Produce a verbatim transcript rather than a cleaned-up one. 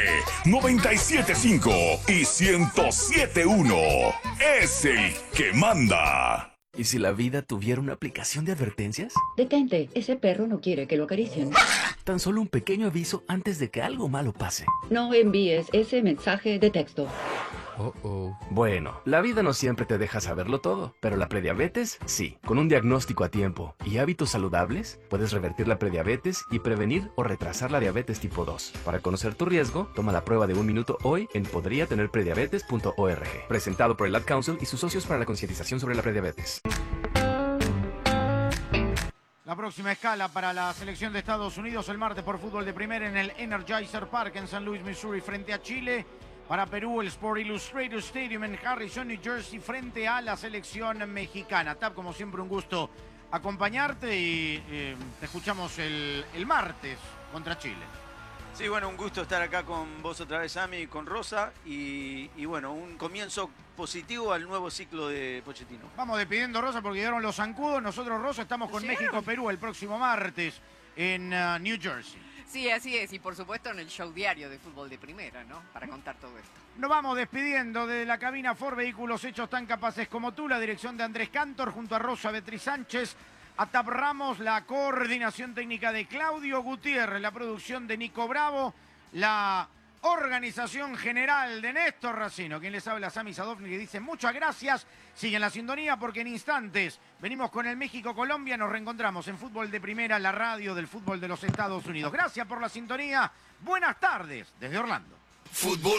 noventa y siete punto cinco y ciento siete punto uno. Es el que manda. ¿Y si la vida tuviera una aplicación de advertencias? Detente, ese perro no quiere que lo acaricien. Tan solo un pequeño aviso antes de que algo malo pase. No envíes ese mensaje de texto. Oh, oh. Bueno, la vida no siempre te deja saberlo todo, pero la prediabetes sí. Con un diagnóstico a tiempo y hábitos saludables, puedes revertir la prediabetes y prevenir o retrasar la diabetes tipo dos. Para conocer tu riesgo, toma la prueba de un minuto hoy en podría tener prediabetes punto org. Presentado por el Ad Council y sus socios para la concientización sobre la prediabetes. La próxima escala para la selección de Estados Unidos el martes por fútbol de primera en el Energizer Park en San Luis, Missouri, frente a Chile. Para Perú, el Sport Illustrated Stadium en Harrison, New Jersey, frente a la selección mexicana. Tab, como siempre, un gusto acompañarte y eh, te escuchamos el, el martes contra Chile. Sí, bueno, un gusto estar acá con vos otra vez, Ami, y con Rosa. Y, y bueno, un comienzo positivo al nuevo ciclo de Pochettino. Vamos despidiendo, Rosa, porque llegaron los zancudos. Nosotros, Rosa, estamos con México-Perú el próximo martes en uh, New Jersey. Sí, así es, y por supuesto en el show diario de fútbol de primera, ¿no? Para contar todo esto. Nos vamos despidiendo desde la cabina Ford Vehículos Hechos Tan Capaces como Tú, la dirección de Andrés Cantor, junto a Rosa Beatriz Sánchez, a Tab Ramos, la coordinación técnica de Claudio Gutiérrez, la producción de Nico Bravo, la organización general de Néstor Racino, quien les habla, Sami Sadovnik, que dice muchas gracias. Siguen la sintonía porque en instantes venimos con el México-Colombia. Nos reencontramos en Fútbol de Primera, la radio del fútbol de los Estados Unidos. Gracias por la sintonía. Buenas tardes desde Orlando. Fútbol.